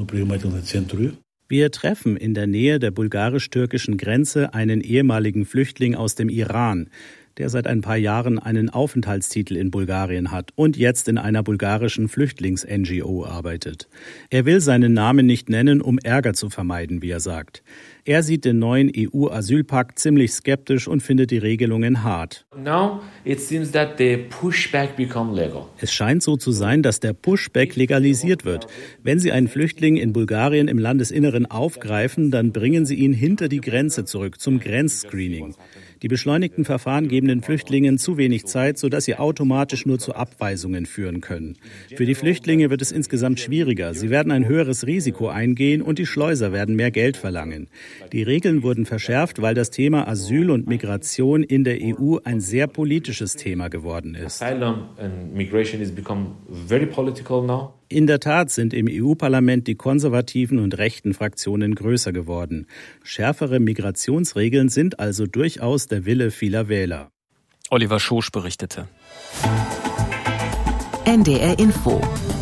Wir treffen in der Nähe der bulgarisch-türkischen Grenze einen ehemaligen Flüchtling aus dem Iran, der seit ein paar Jahren einen Aufenthaltstitel in Bulgarien hat und jetzt in einer bulgarischen Flüchtlings-N G O arbeitet. Er will seinen Namen nicht nennen, um Ärger zu vermeiden, wie er sagt. Er sieht den neuen E U-Asylpakt ziemlich skeptisch und findet die Regelungen hart. Now it seems that the pushback become legal. Es scheint so zu sein, dass der Pushback legalisiert wird. Wenn Sie einen Flüchtling in Bulgarien im Landesinneren aufgreifen, dann bringen Sie ihn hinter die Grenze zurück zum Grenzscreening. Die beschleunigten Verfahren geben den Flüchtlingen zu wenig Zeit, sodass sie automatisch nur zu Abweisungen führen können. Für die Flüchtlinge wird es insgesamt schwieriger. Sie werden ein höheres Risiko eingehen und die Schleuser werden mehr Geld verlangen. Die Regeln wurden verschärft, weil das Thema Asyl und Migration in der E U ein sehr politisches Thema geworden ist. In der Tat sind im E U-Parlament die konservativen und rechten Fraktionen größer geworden. Schärfere Migrationsregeln sind also durchaus der Wille vieler Wähler. Oliver Schosch berichtete. N D R Info.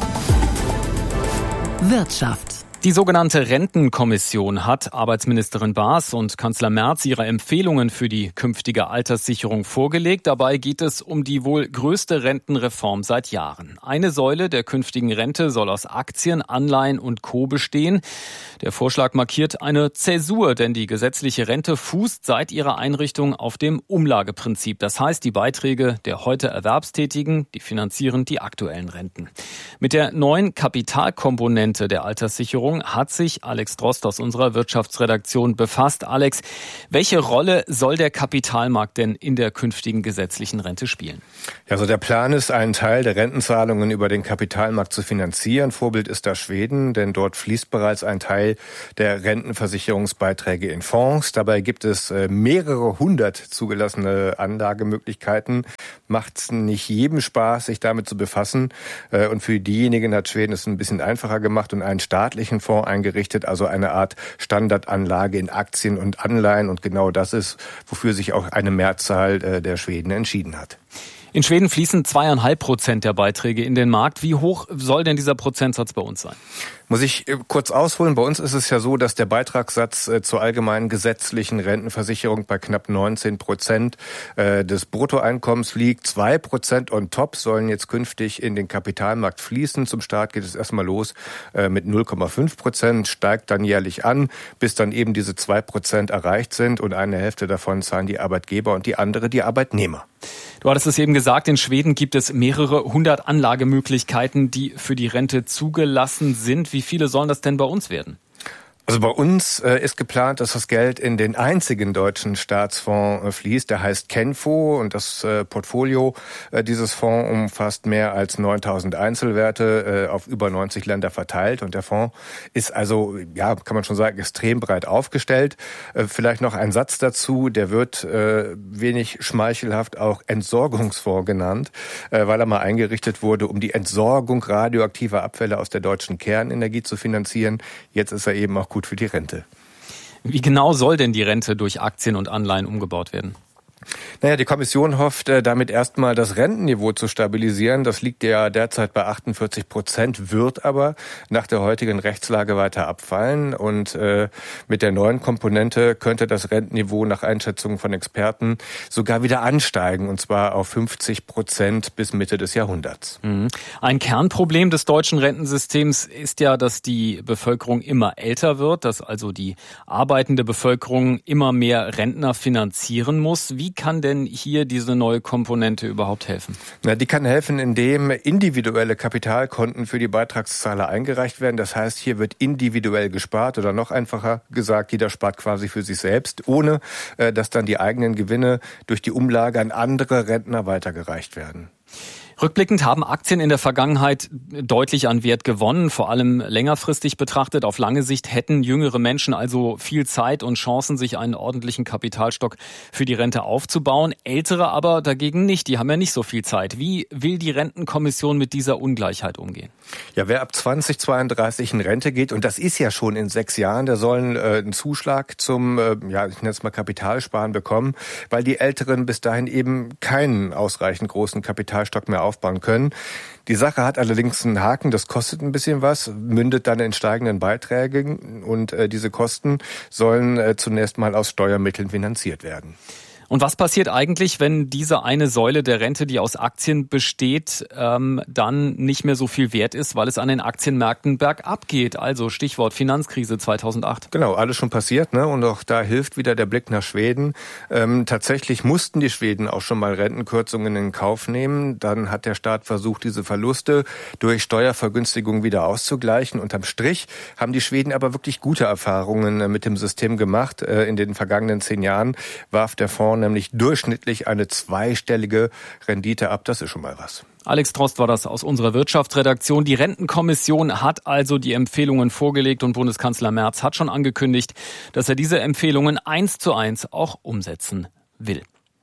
Wirtschaft. Die sogenannte Rentenkommission hat Arbeitsministerin Baas und Kanzler Merz ihre Empfehlungen für die künftige Alterssicherung vorgelegt. Dabei geht es um die wohl größte Rentenreform seit Jahren. Eine Säule der künftigen Rente soll aus Aktien, Anleihen und Co. bestehen. Der Vorschlag markiert eine Zäsur, denn die gesetzliche Rente fußt seit ihrer Einrichtung auf dem Umlageprinzip. Das heißt, die Beiträge der heute Erwerbstätigen, die finanzieren die aktuellen Renten. Mit der neuen Kapitalkomponente der Alterssicherung hat sich Alex Drost aus unserer Wirtschaftsredaktion befasst. Alex, welche Rolle soll der Kapitalmarkt denn in der künftigen gesetzlichen Rente spielen? Ja, also der Plan ist, einen Teil der Rentenzahlungen über den Kapitalmarkt zu finanzieren. Vorbild ist da Schweden, denn dort fließt bereits ein Teil der Rentenversicherungsbeiträge in Fonds. Dabei gibt es mehrere hundert zugelassene Anlagemöglichkeiten. Macht es nicht jedem Spaß, sich damit zu befassen. Und für diejenigen hat Schweden es ein bisschen einfacher gemacht und einen staatlichen Fonds eingerichtet, also eine Art Standardanlage in Aktien und Anleihen. Und genau das ist, wofür sich auch eine Mehrzahl der Schweden entschieden hat. In Schweden fließen zweieinhalb Prozent der Beiträge in den Markt. Wie hoch soll denn dieser Prozentsatz bei uns sein? Muss ich kurz ausholen. Bei uns ist es ja so, dass der Beitragssatz zur allgemeinen gesetzlichen Rentenversicherung bei knapp neunzehn Prozent des Bruttoeinkommens liegt. Zwei Prozent on top sollen jetzt künftig in den Kapitalmarkt fließen. Zum Start geht es erstmal los mit null Komma fünf Prozent, steigt dann jährlich an, bis dann eben diese zwei Prozent erreicht sind. Und eine Hälfte davon zahlen die Arbeitgeber und die andere die Arbeitnehmer. Du hattest es eben gesagt, in Schweden gibt es mehrere hundert Anlagemöglichkeiten, die für die Rente zugelassen sind. Wie viele sollen das denn bei uns werden? Also bei uns äh, ist geplant, dass das Geld in den einzigen deutschen Staatsfonds äh, fließt. Der heißt Kenfo und das äh, Portfolio äh, dieses Fonds umfasst mehr als neuntausend Einzelwerte äh, auf über neunzig Länder verteilt. Und der Fonds ist also, ja, kann man schon sagen, extrem breit aufgestellt. Äh, vielleicht noch ein Satz dazu. Der wird äh, wenig schmeichelhaft auch Entsorgungsfonds genannt, äh, weil er mal eingerichtet wurde, um die Entsorgung radioaktiver Abfälle aus der deutschen Kernenergie zu finanzieren. Jetzt ist er eben auch gut für die Rente. Wie genau soll denn die Rente durch Aktien und Anleihen umgebaut werden? Naja, die Kommission hofft damit erstmal das Rentenniveau zu stabilisieren. Das liegt ja derzeit bei achtundvierzig Prozent, wird aber nach der heutigen Rechtslage weiter abfallen. Und äh, mit der neuen Komponente könnte das Rentenniveau nach Einschätzungen von Experten sogar wieder ansteigen, und zwar auf fünfzig Prozent bis Mitte des Jahrhunderts. Mhm. Ein Kernproblem des deutschen Rentensystems ist ja, dass die Bevölkerung immer älter wird, dass also die arbeitende Bevölkerung immer mehr Rentner finanzieren muss. Wie kann denn hier diese neue Komponente überhaupt helfen? Na, die kann helfen, indem individuelle Kapitalkonten für die Beitragszahler eingereicht werden. Das heißt, hier wird individuell gespart oder noch einfacher gesagt, jeder spart quasi für sich selbst, ohne äh, dass dann die eigenen Gewinne durch die Umlage an andere Rentner weitergereicht werden. Rückblickend haben Aktien in der Vergangenheit deutlich an Wert gewonnen, vor allem längerfristig betrachtet. Auf lange Sicht hätten jüngere Menschen also viel Zeit und Chancen, sich einen ordentlichen Kapitalstock für die Rente aufzubauen. Ältere aber dagegen nicht, die haben ja nicht so viel Zeit. Wie will die Rentenkommission mit dieser Ungleichheit umgehen? Ja, wer ab zwanzig zweiunddreißig in Rente geht, und das ist ja schon in sechs Jahren, der soll äh, einen Zuschlag zum, äh, ja, ich nenne es mal Kapitalsparen bekommen, weil die Älteren bis dahin eben keinen ausreichend großen Kapitalstock mehr aufbauen können. Die Sache hat allerdings einen Haken, das kostet ein bisschen was, mündet dann in steigenden Beiträgen, und äh, diese Kosten sollen äh, zunächst mal aus Steuermitteln finanziert werden. Und was passiert eigentlich, wenn diese eine Säule der Rente, die aus Aktien besteht, ähm, dann nicht mehr so viel wert ist, weil es an den Aktienmärkten bergab geht? Also Stichwort Finanzkrise zweitausendacht. Genau, alles schon passiert, ne? Und auch da hilft wieder der Blick nach Schweden. Ähm, tatsächlich mussten die Schweden auch schon mal Rentenkürzungen in Kauf nehmen. Dann hat der Staat versucht, diese Verluste durch Steuervergünstigung wieder auszugleichen. Unterm Strich haben die Schweden aber wirklich gute Erfahrungen mit dem System gemacht. Äh, in den vergangenen zehn Jahren warf der Fonds nämlich durchschnittlich eine zweistellige Rendite ab. Das ist schon mal was. Alex Drost war das aus unserer Wirtschaftsredaktion. Die Rentenkommission hat also die Empfehlungen vorgelegt und Bundeskanzler Merz hat schon angekündigt, dass er diese Empfehlungen eins zu eins auch umsetzen will.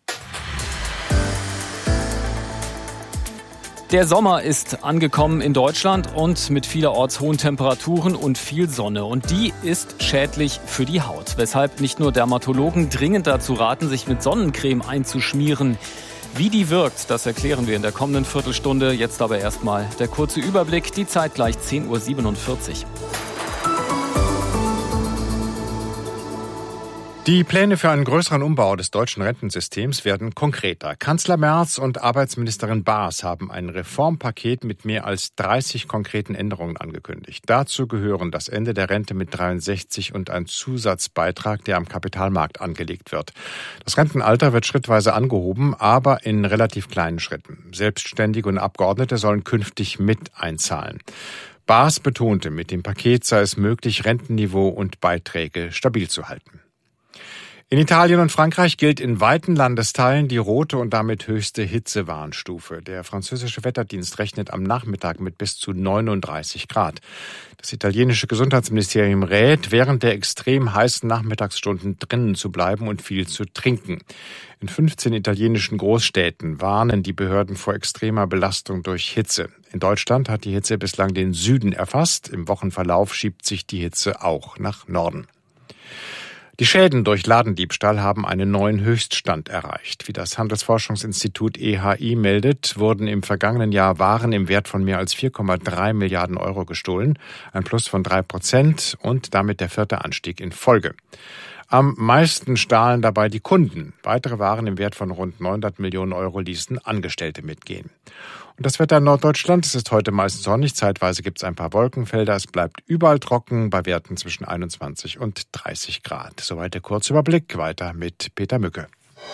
Der Sommer ist angekommen in Deutschland und mit vielerorts hohen Temperaturen und viel Sonne. Und die ist schädlich für die Haut, weshalb nicht nur Dermatologen dringend dazu raten, sich mit Sonnencreme einzuschmieren. Wie die wirkt, das erklären wir in der kommenden Viertelstunde. Jetzt aber erstmal der kurze Überblick. Die Zeit gleich zehn Uhr siebenundvierzig. Die Pläne für einen größeren Umbau des deutschen Rentensystems werden konkreter. Kanzler Merz und Arbeitsministerin Baas haben ein Reformpaket mit mehr als dreißig konkreten Änderungen angekündigt. Dazu gehören das Ende der Rente mit dreiundsechzig und ein Zusatzbeitrag, der am Kapitalmarkt angelegt wird. Das Rentenalter wird schrittweise angehoben, aber in relativ kleinen Schritten. Selbstständige und Abgeordnete sollen künftig mit einzahlen. Baas betonte, mit dem Paket sei es möglich, Rentenniveau und Beiträge stabil zu halten. In Italien und Frankreich gilt in weiten Landesteilen die rote und damit höchste Hitzewarnstufe. Der französische Wetterdienst rechnet am Nachmittag mit bis zu neununddreißig Grad. Das italienische Gesundheitsministerium rät, während der extrem heißen Nachmittagsstunden drinnen zu bleiben und viel zu trinken. In fünfzehn italienischen Großstädten warnen die Behörden vor extremer Belastung durch Hitze. In Deutschland hat die Hitze bislang den Süden erfasst. Im Wochenverlauf schiebt sich die Hitze auch nach Norden. Die Schäden durch Ladendiebstahl haben einen neuen Höchststand erreicht. Wie das Handelsforschungsinstitut E H I meldet, wurden im vergangenen Jahr Waren im Wert von mehr als vier Komma drei Milliarden Euro gestohlen, ein Plus von drei Prozent und damit der vierte Anstieg in Folge. Am meisten stahlen dabei die Kunden. Weitere Waren im Wert von rund neunhundert Millionen Euro ließen Angestellte mitgehen. Und das Wetter in Norddeutschland, es ist heute meist sonnig, zeitweise gibt es ein paar Wolkenfelder, es bleibt überall trocken bei Werten zwischen einundzwanzig und dreißig Grad. Soweit der Kurzüberblick, weiter mit Peter Mücke.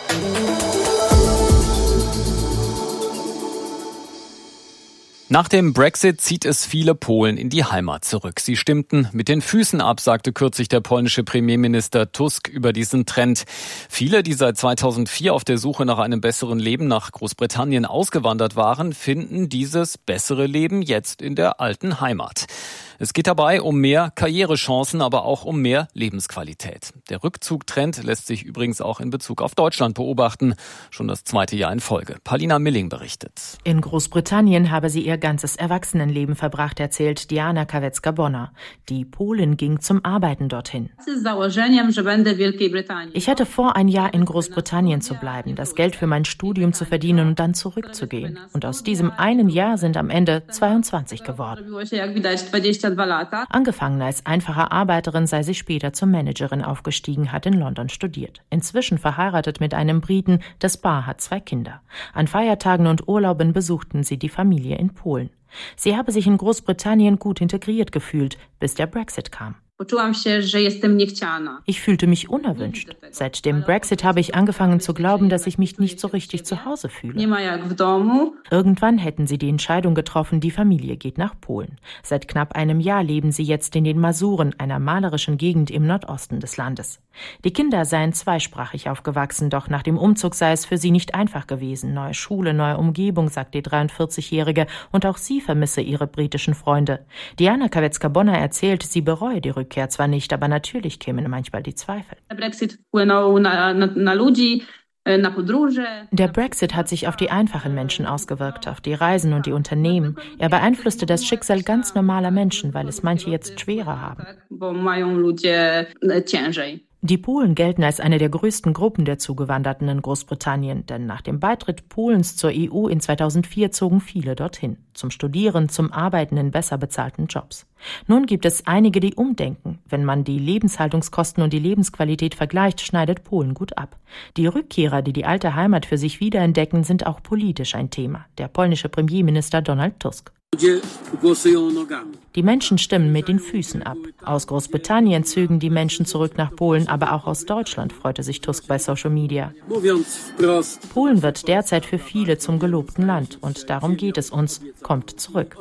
Nach dem Brexit zieht es viele Polen in die Heimat zurück. Sie stimmten mit den Füßen ab, sagte kürzlich der polnische Premierminister Tusk über diesen Trend. Viele, die seit zweitausendvier auf der Suche nach einem besseren Leben nach Großbritannien ausgewandert waren, finden dieses bessere Leben jetzt in der alten Heimat. Es geht dabei um mehr Karrierechancen, aber auch um mehr Lebensqualität. Der Rückzugtrend lässt sich übrigens auch in Bezug auf Deutschland beobachten. Schon das zweite Jahr in Folge. Paulina Milling berichtet. In Großbritannien habe sie ihr ganzes Erwachsenenleben verbracht, erzählt Diana Kawecka-Bonner. Die Polin ging zum Arbeiten dorthin. Ich hatte vor, ein Jahr in Großbritannien zu bleiben, das Geld für mein Studium zu verdienen und dann zurückzugehen. Und aus diesem einen Jahr sind am Ende zweiundzwanzig geworden. Angefangen als einfache Arbeiterin, sei sie später zur Managerin aufgestiegen, hat in London studiert. Inzwischen verheiratet mit einem Briten, das Paar hat zwei Kinder. An Feiertagen und Urlauben besuchten sie die Familie in Polen. Sie habe sich in Großbritannien gut integriert gefühlt, bis der Brexit kam. Ich fühlte mich unerwünscht. Seit dem Brexit habe ich angefangen zu glauben, dass ich mich nicht so richtig zu Hause fühle. Irgendwann hätten sie die Entscheidung getroffen, die Familie geht nach Polen. Seit knapp einem Jahr leben sie jetzt in den Masuren, einer malerischen Gegend im Nordosten des Landes. Die Kinder seien zweisprachig aufgewachsen, doch nach dem Umzug sei es für sie nicht einfach gewesen. Neue Schule, neue Umgebung, sagt die dreiundvierzigjährige, und auch sie vermisse ihre britischen Freunde. Diana Kawecka-Bonner erzählt, sie bereue die Rückkehr zwar nicht, aber natürlich kämen manchmal die Zweifel. Der Brexit hat sich auf die einfachen Menschen ausgewirkt, auf die Reisen und die Unternehmen. Er beeinflusste das Schicksal ganz normaler Menschen, weil es manche jetzt schwerer haben. Die Polen gelten als eine der größten Gruppen der Zugewanderten in Großbritannien, denn nach dem Beitritt Polens zur E U in zweitausendvier zogen viele dorthin, zum Studieren, zum Arbeiten in besser bezahlten Jobs. Nun gibt es einige, die umdenken. Wenn man die Lebenshaltungskosten und die Lebensqualität vergleicht, schneidet Polen gut ab. Die Rückkehrer, die die alte Heimat für sich wiederentdecken, sind auch politisch ein Thema. Der polnische Premierminister Donald Tusk. Die Menschen stimmen mit den Füßen ab. Aus Großbritannien zögen die Menschen zurück nach Polen, aber auch aus Deutschland, freute sich Tusk bei Social Media. Polen wird derzeit für viele zum gelobten Land und darum geht es uns. Kommt zurück.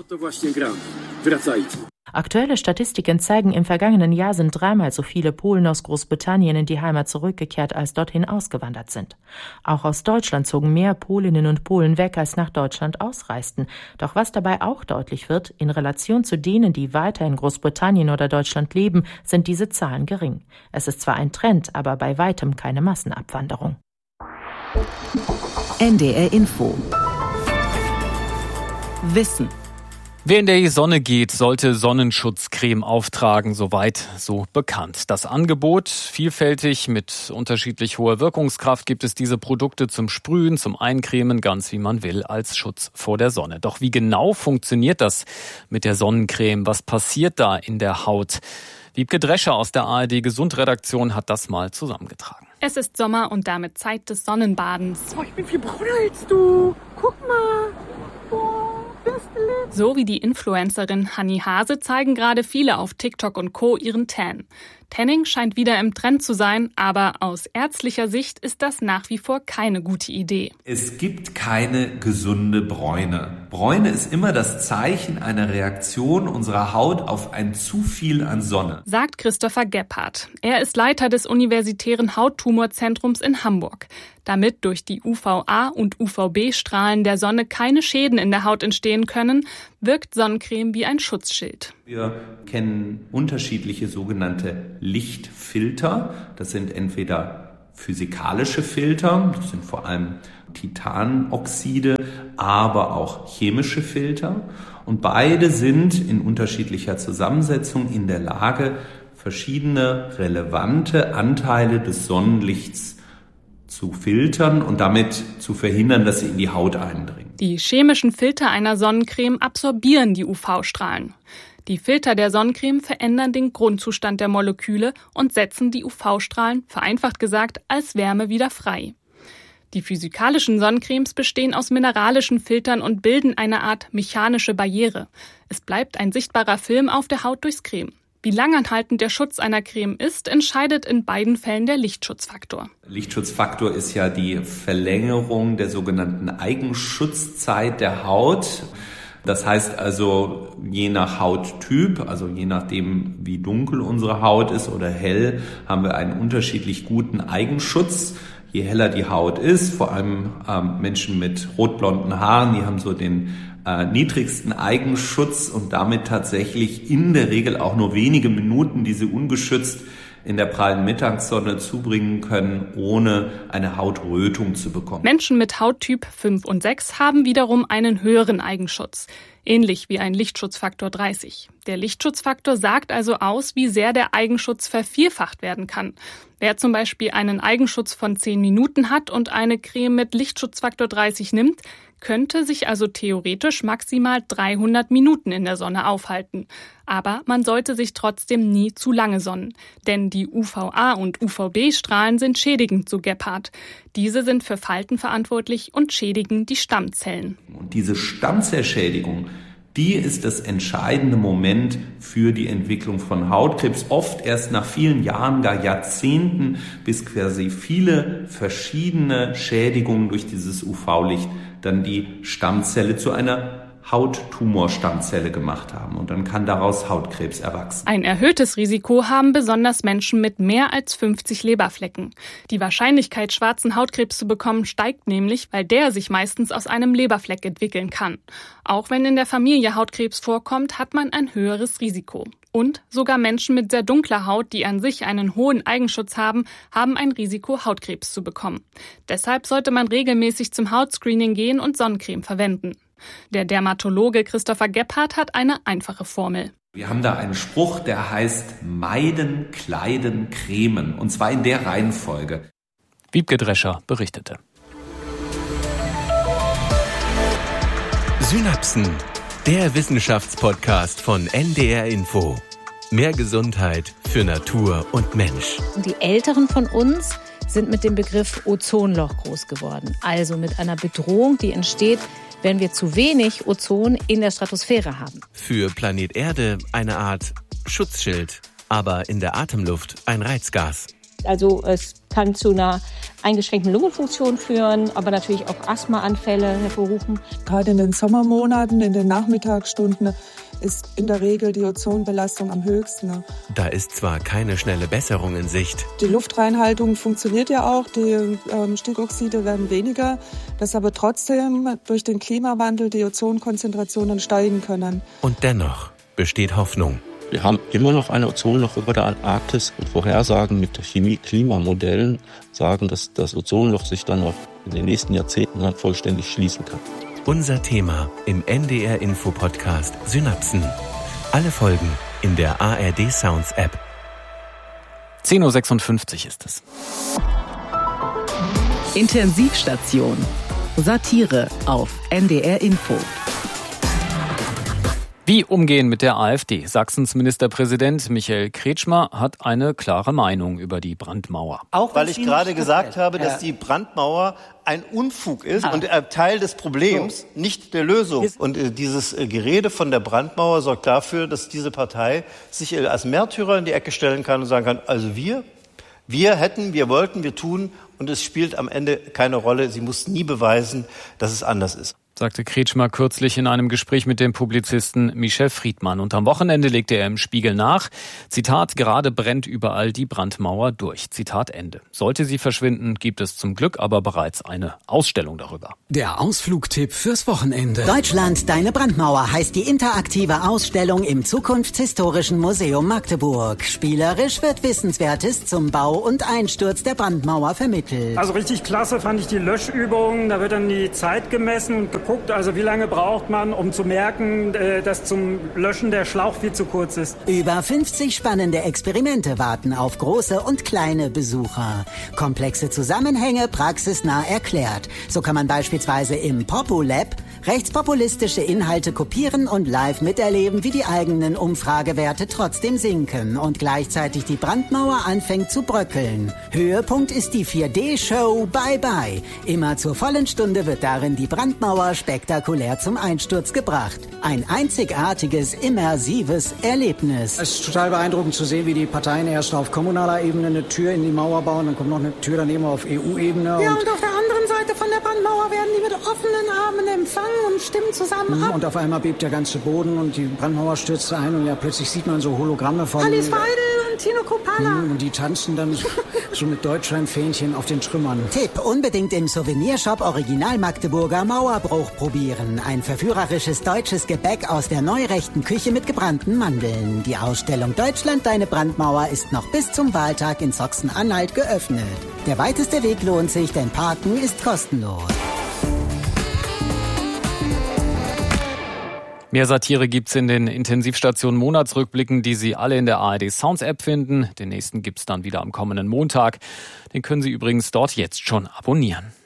Aktuelle Statistiken zeigen, im vergangenen Jahr sind dreimal so viele Polen aus Großbritannien in die Heimat zurückgekehrt, als dorthin ausgewandert sind. Auch aus Deutschland zogen mehr Polinnen und Polen weg, als nach Deutschland ausreisten. Doch was dabei auch deutlich wird, in Relation zu denen, die weiter in Großbritannien oder Deutschland leben, sind diese Zahlen gering. Es ist zwar ein Trend, aber bei weitem keine Massenabwanderung. N D R Info. Wissen. Wer in die Sonne geht, sollte Sonnenschutzcreme auftragen, soweit so bekannt. Das Angebot, vielfältig mit unterschiedlich hoher Wirkungskraft, gibt es diese Produkte zum Sprühen, zum Eincremen, ganz wie man will, als Schutz vor der Sonne. Doch wie genau funktioniert das mit der Sonnencreme? Was passiert da in der Haut? Wiebke Drescher aus der A R D-Gesundredaktion hat das mal zusammengetragen. Es ist Sommer und damit Zeit des Sonnenbadens. Oh, ich bin viel brauner als du. Guck mal. Oh. So wie die Influencerin Hanni Hase zeigen gerade viele auf TikTok und Co. ihren Tan. Tanning scheint wieder im Trend zu sein, aber aus ärztlicher Sicht ist das nach wie vor keine gute Idee. Es gibt keine gesunde Bräune. Bräune ist immer das Zeichen einer Reaktion unserer Haut auf ein zu viel an Sonne, sagt Christopher Gebhardt. Er ist Leiter des Universitären Hauttumorzentrums in Hamburg. Damit durch die U V A- und U V B-Strahlen der Sonne keine Schäden in der Haut entstehen können, wirkt Sonnencreme wie ein Schutzschild. Wir kennen unterschiedliche sogenannte Lichtfilter. Das sind entweder physikalische Filter, das sind vor allem Titanoxide, aber auch chemische Filter. Und beide sind in unterschiedlicher Zusammensetzung in der Lage, verschiedene relevante Anteile des Sonnenlichts zu filtern und damit zu verhindern, dass sie in die Haut eindringen. Die chemischen Filter einer Sonnencreme absorbieren die U V-Strahlen. Die Filter der Sonnencreme verändern den Grundzustand der Moleküle und setzen die U V-Strahlen, vereinfacht gesagt, als Wärme wieder frei. Die physikalischen Sonnencremes bestehen aus mineralischen Filtern und bilden eine Art mechanische Barriere. Es bleibt ein sichtbarer Film auf der Haut durchs Creme. Wie langanhaltend der Schutz einer Creme ist, entscheidet in beiden Fällen der Lichtschutzfaktor. Lichtschutzfaktor ist ja die Verlängerung der sogenannten Eigenschutzzeit der Haut. Das heißt also, je nach Hauttyp, also je nachdem, wie dunkel unsere Haut ist oder hell, haben wir einen unterschiedlich guten Eigenschutz. Je heller die Haut ist, vor allem ähm, Menschen mit rotblonden Haaren, die haben so den äh, niedrigsten Eigenschutz und damit tatsächlich in der Regel auch nur wenige Minuten, die sie ungeschützt in der prallen Mittagssonne zubringen können, ohne eine Hautrötung zu bekommen. Menschen mit Hauttyp fünf und sechs haben wiederum einen höheren Eigenschutz, ähnlich wie ein Lichtschutzfaktor dreißig. Der Lichtschutzfaktor sagt also aus, wie sehr der Eigenschutz vervierfacht werden kann. Wer zum Beispiel einen Eigenschutz von zehn Minuten hat und eine Creme mit Lichtschutzfaktor dreißig nimmt, könnte sich also theoretisch maximal dreihundert Minuten in der Sonne aufhalten. Aber man sollte sich trotzdem nie zu lange sonnen. Denn die U V A- und U V B-Strahlen sind schädigend, so Gebhardt. Diese sind für Falten verantwortlich und schädigen die Stammzellen. Und diese Stammzellschädigung, die ist das entscheidende Moment für die Entwicklung von Hautkrebs. Oft erst nach vielen Jahren, gar Jahrzehnten, bis quasi viele verschiedene Schädigungen durch dieses U V-Licht dann die Stammzelle zu einer Hauttumorstammzelle gemacht haben. Und dann kann daraus Hautkrebs erwachsen. Ein erhöhtes Risiko haben besonders Menschen mit mehr als fünfzig Leberflecken. Die Wahrscheinlichkeit, schwarzen Hautkrebs zu bekommen, steigt nämlich, weil der sich meistens aus einem Leberfleck entwickeln kann. Auch wenn in der Familie Hautkrebs vorkommt, hat man ein höheres Risiko. Und sogar Menschen mit sehr dunkler Haut, die an sich einen hohen Eigenschutz haben, haben ein Risiko, Hautkrebs zu bekommen. Deshalb sollte man regelmäßig zum Hautscreening gehen und Sonnencreme verwenden. Der Dermatologe Christopher Gebhardt hat eine einfache Formel. Wir haben da einen Spruch, der heißt meiden, kleiden, cremen. Und zwar in der Reihenfolge. Wiebke Drescher berichtete. Synapsen, der Wissenschaftspodcast von N D R Info. Mehr Gesundheit für Natur und Mensch. Die Älteren von uns sind mit dem Begriff Ozonloch groß geworden. Also mit einer Bedrohung, die entsteht, wenn wir zu wenig Ozon in der Stratosphäre haben. Für Planet Erde eine Art Schutzschild, aber in der Atemluft ein Reizgas. Also es kann zu einer eingeschränkten Lungenfunktion führen, aber natürlich auch Asthmaanfälle hervorrufen. Gerade in den Sommermonaten, in den Nachmittagsstunden, ist in der Regel die Ozonbelastung am höchsten. Da ist zwar keine schnelle Besserung in Sicht. Die Luftreinhaltung funktioniert ja auch, die ähm, Stickoxide werden weniger, dass aber trotzdem durch den Klimawandel die Ozonkonzentrationen steigen können. Und dennoch besteht Hoffnung. Wir haben immer noch ein Ozonloch über der Antarktis und Vorhersagen mit Chemie-Klimamodellen sagen, dass das Ozonloch sich dann auch in den nächsten Jahrzehnten dann vollständig schließen kann. Unser Thema im N D R Info Podcast Synapsen. Alle Folgen in der A R D Sounds App. zehn Uhr sechsundfünfzig ist es. Intensivstation. Satire auf N D R Info. Wie umgehen mit der AfD? Sachsens Ministerpräsident Michael Kretschmer hat eine klare Meinung über die Brandmauer. Auch weil ich gerade gesagt habe, dass die Brandmauer ein Unfug ist ah. und Teil des Problems, so. nicht der Lösung. Und äh, dieses äh, Gerede von der Brandmauer sorgt dafür, dass diese Partei sich äh, als Märtyrer in die Ecke stellen kann und sagen kann, also wir, wir hätten, wir wollten, wir tun, und es spielt am Ende keine Rolle. Sie muss nie beweisen, dass es anders ist, sagte Kretschmer kürzlich in einem Gespräch mit dem Publizisten Michel Friedmann. Und am Wochenende legte er im Spiegel nach, Zitat, gerade brennt überall die Brandmauer durch. Zitat Ende. Sollte sie verschwinden, gibt es zum Glück aber bereits eine Ausstellung darüber. Der Ausflugtipp fürs Wochenende. Deutschland, deine Brandmauer heißt die interaktive Ausstellung im Zukunftshistorischen Museum Magdeburg. Spielerisch wird Wissenswertes zum Bau und Einsturz der Brandmauer vermittelt. Also richtig klasse fand ich die Löschübungen. Da wird dann die Zeit gemessen und geguckt, also wie lange braucht man, um zu merken, dass zum Löschen der Schlauch viel zu kurz ist. Über fünfzig spannende Experimente warten auf große und kleine Besucher. Komplexe Zusammenhänge praxisnah erklärt. So kann man beispielsweise im PopuLab rechtspopulistische Inhalte kopieren und live miterleben, wie die eigenen Umfragewerte trotzdem sinken und gleichzeitig die Brandmauer anfängt zu bröckeln. Höhepunkt ist die vier D-Show Bye Bye. Immer zur vollen Stunde wird darin die Brandmauer spektakulär zum Einsturz gebracht. Ein einzigartiges, immersives Erlebnis. Es ist total beeindruckend zu sehen, wie die Parteien erst auf kommunaler Ebene eine Tür in die Mauer bauen, dann kommt noch eine Tür daneben auf E U-Ebene. Ja, und, und auf der anderen Seite von der Brandmauer werden die mit offenen Armen empfangen und stimmen zusammen ab. Und auf einmal bebt der ganze Boden und die Brandmauer stürzt ein und ja, plötzlich sieht man so Hologramme von... Alice Weidel und Tino Kropala. Und die tanzen dann so mit Deutschlandfähnchen auf den Trümmern. Tipp, unbedingt im Souvenirshop Original Magdeburger Mauerbruch probieren. Ein verführerisches deutsches Gebäck aus der neurechten Küche mit gebrannten Mandeln. Die Ausstellung Deutschland, deine Brandmauer ist noch bis zum Wahltag in Sachsen-Anhalt geöffnet. Der weiteste Weg lohnt sich, denn Parken ist kostenlos. Mehr Satire gibt's in den Intensivstationen Monatsrückblicken, die Sie alle in der A R D Sounds App finden. Den nächsten gibt's dann wieder am kommenden Montag. Den können Sie übrigens dort jetzt schon abonnieren.